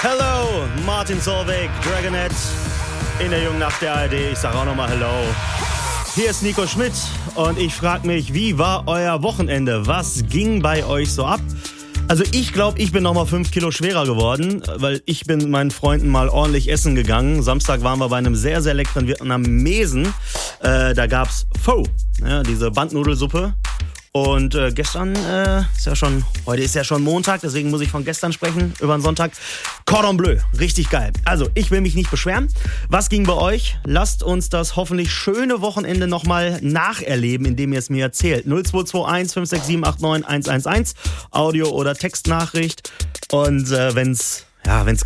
Hello, Martin Solveig, Dragonette in der Jungen Nacht der ARD. Ich sag auch nochmal Hello. Hier ist Nico Schmidt und ich frage mich, wie war euer Wochenende? Was ging bei euch so ab? Also ich glaube, ich bin nochmal 5 Kilo schwerer geworden, weil ich bin mit meinen Freunden mal ordentlich essen gegangen. Samstag waren wir bei einem sehr, sehr leckeren Vietnamesen. Da gab's Pho, ja, diese Bandnudelsuppe. Und gestern heute ist ja schon Montag, deswegen muss ich von gestern sprechen, über den Sonntag. Cordon Bleu, richtig geil. Also, ich will mich nicht beschweren. Was ging bei euch? Lasst uns das hoffentlich schöne Wochenende nochmal nacherleben, indem ihr es mir erzählt. 0221 567 89 111, Audio- oder Textnachricht. Und wenn's